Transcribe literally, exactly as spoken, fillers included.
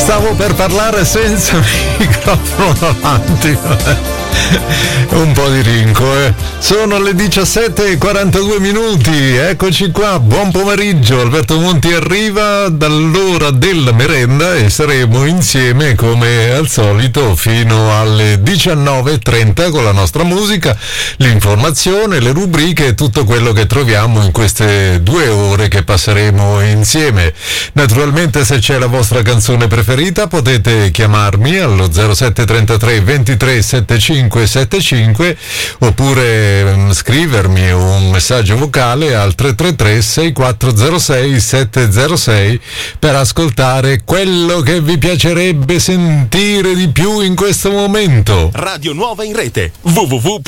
Stavo per parlare senza microfono avanti. Un po' di rinco, eh. Sono le diciassette e quarantadue minuti, eccoci qua, buon pomeriggio. Alberto Monti arriva dall'ora della merenda e saremo insieme come al solito fino alle diciannove e trenta con la nostra musica, l'informazione, le rubriche e tutto quello che troviamo in queste due ore che passeremo insieme. Naturalmente, se c'è la vostra canzone preferita potete chiamarmi allo zero sette trentatré ventitré settantacinque settantacinque oppure um, scrivermi un messaggio vocale al tre tre tre sei quattro zero sei sette zero sei per ascoltare quello che vi piacerebbe sentire di più in questo momento. Radio Nuova in rete w w w